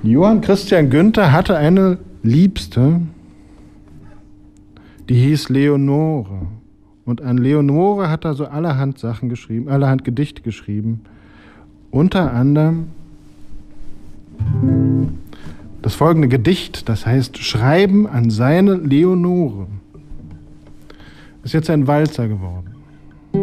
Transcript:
Johann Christian Günther hatte eine Liebste, die hieß Leonore. Und an Leonore hat er so allerhand Sachen geschrieben, allerhand Gedichte geschrieben. Unter anderem das folgende Gedicht, das heißt Schreiben an seine Leonore. Ist jetzt ein Walzer geworden.